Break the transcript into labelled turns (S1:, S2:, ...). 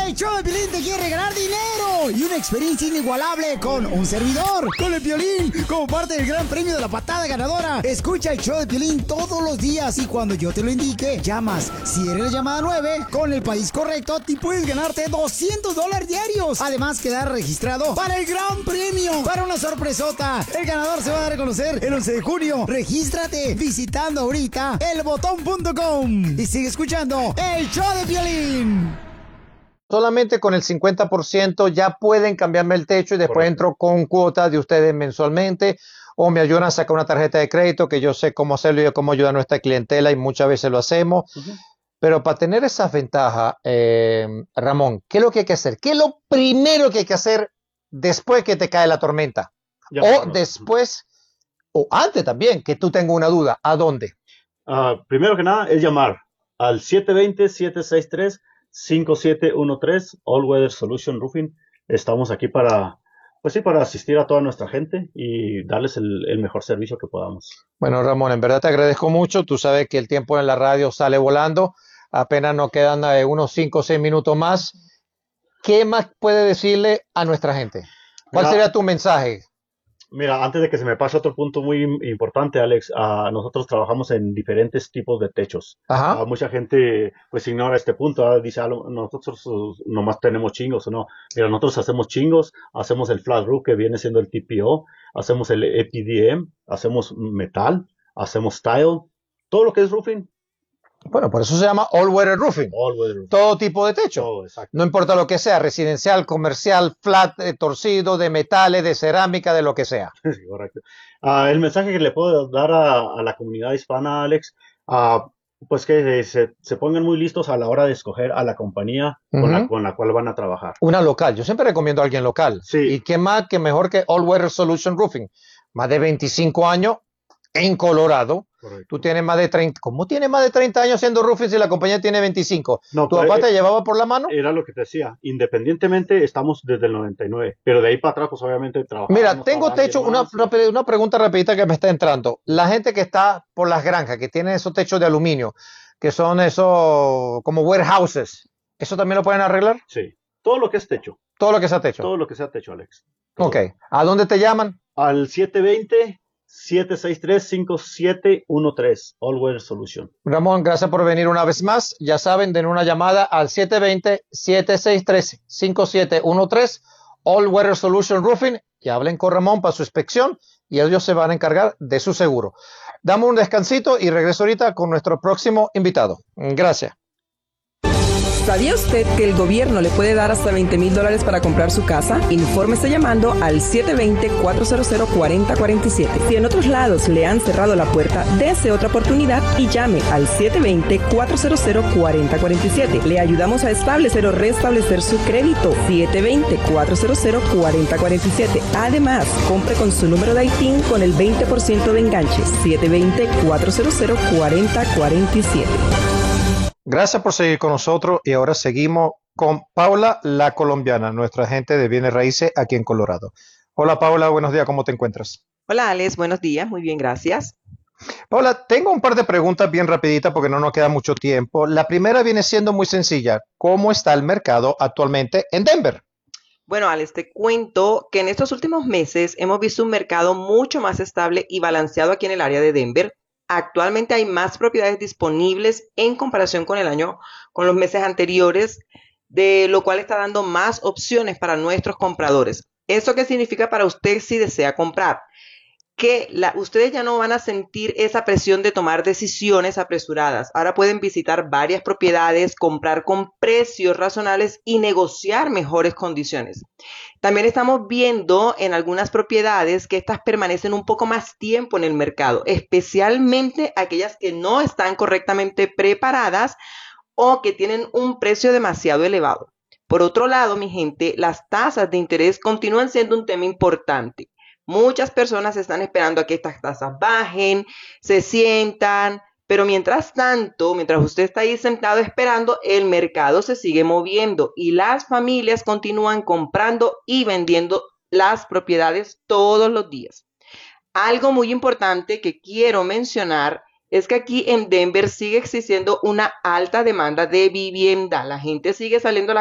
S1: El show de Piolín te quiere regalar dinero y una experiencia inigualable con un servidor, con el Piolín, como parte del gran premio de la patada ganadora. Escucha el show de Piolín todos los días y cuando yo te lo indique, llamas. Si eres la llamada 9, con el país correcto, te puedes ganarte $200 diarios. Además, quedar registrado para el gran premio, para una sorpresota. El ganador se va a dar a conocer el 11 de junio. Regístrate visitando ahorita elbotón.com y sigue escuchando el show de Piolín.
S2: Solamente con el 50% ya pueden cambiarme el techo y después entro con cuotas de ustedes mensualmente o me ayudan a sacar una tarjeta de crédito que yo sé cómo hacerlo y cómo ayudar a nuestra clientela y muchas veces lo hacemos. Pero para tener esas ventajas, Ramón, ¿qué es lo que hay que hacer? ¿Qué es lo primero que hay que hacer después que te cae la tormenta? Después, o antes también, que tú tengas una duda. ¿A dónde?
S3: Primero que nada es llamar al 720-763-5713 All Weather Solution Roofing. Estamos aquí para asistir a toda nuestra gente y darles el mejor servicio que podamos.
S2: Bueno, Ramón, en verdad te agradezco mucho. Tú sabes que el tiempo en la radio sale volando. Apenas nos quedan unos 5 o 6 minutos más. ¿Qué más puedes decirle a nuestra gente? ¿Cuál sería tu mensaje?
S3: Mira, antes de que se me pase otro punto muy importante, Alex, nosotros trabajamos en diferentes tipos de techos. Mucha gente pues ignora este punto, dice, nosotros nomás tenemos chingos o no. Mira, nosotros hacemos chingos, hacemos el flat roof que viene siendo el TPO, hacemos el EPDM, hacemos metal, hacemos tile, todo lo que es roofing.
S2: Bueno, por eso se llama All Weather Roofing.
S3: All Weather Roofing.
S2: Todo tipo de techo.
S3: Todo, exacto.
S2: No importa lo que sea, residencial, comercial, flat, torcido, de metales, de cerámica, de lo que sea.
S3: Sí, correcto. El mensaje que le puedo dar a la comunidad hispana, Alex, pues que se pongan muy listos a la hora de escoger a la compañía con la cual van a trabajar.
S2: Una local. Yo siempre recomiendo a alguien local.
S3: Sí.
S2: Y qué más que mejor que All Weather Solution Roofing. Más de 25 años en Colorado.
S3: Correcto.
S2: Tú tienes más de 30. ¿Cómo tienes más de 30 años siendo roofing si la compañía tiene 25?
S3: No,
S2: ¿Tu papá te llevaba por la mano?
S3: Era lo que te decía. Independientemente, estamos desde el 99. Pero de ahí para atrás, pues obviamente trabajamos.
S2: Mira, tengo techo, una pregunta rapidita que me está entrando. La gente que está por las granjas, que tienen esos techos de aluminio, que son esos como warehouses, ¿eso también lo pueden arreglar?
S3: Sí. Todo lo que es techo.
S2: Todo lo que sea techo.
S3: Todo lo que sea techo, Alex. Todo.
S2: Ok. ¿A dónde te llaman?
S3: Al 720-763-5713 All Weather Solution.
S2: Ramón, gracias por venir una vez más. Ya saben, den una llamada al 720-763-5713 All Weather Solution Roofing y hablen con Ramón para su inspección y ellos se van a encargar de su seguro. Damos un descansito y regreso ahorita con nuestro próximo invitado. Gracias.
S4: ¿Sabía usted que el gobierno le puede dar hasta $20,000 para comprar su casa? Infórmese llamando al 720-400-4047. Si en otros lados le han cerrado la puerta, dése otra oportunidad y llame al 720-400-4047. Le ayudamos a establecer o restablecer su crédito. 720-400-4047. Además, compre con su número de ITIN con el 20% de enganches. 720-400-4047.
S2: Gracias por seguir con nosotros y ahora seguimos con Paula, la colombiana, nuestra agente de bienes raíces aquí en Colorado. Hola Paula, buenos días, ¿cómo te encuentras?
S5: Hola Alex, buenos días, muy bien, gracias.
S2: Paula, tengo un par de preguntas bien rapiditas porque no nos queda mucho tiempo. La primera viene siendo muy sencilla. ¿Cómo está el mercado actualmente en Denver?
S5: Bueno, Alex, te cuento que en estos últimos meses hemos visto un mercado mucho más estable y balanceado aquí en el área de Denver. Actualmente hay más propiedades disponibles en comparación con los meses anteriores, de lo cual está dando más opciones para nuestros compradores. ¿Eso qué significa para usted si desea comprar? Que ustedes ya no van a sentir esa presión de tomar decisiones apresuradas. Ahora pueden visitar varias propiedades, comprar con precios razonables y negociar mejores condiciones. También estamos viendo en algunas propiedades que estas permanecen un poco más tiempo en el mercado, especialmente aquellas que no están correctamente preparadas o que tienen un precio demasiado elevado. Por otro lado, mi gente, las tasas de interés continúan siendo un tema importante. Muchas personas están esperando a que estas tasas bajen, se sientan, pero mientras tanto, mientras usted está ahí sentado esperando, el mercado se sigue moviendo y las familias continúan comprando y vendiendo las propiedades todos los días. Algo muy importante que quiero mencionar es que aquí en Denver sigue existiendo una alta demanda de vivienda. La gente sigue saliendo a la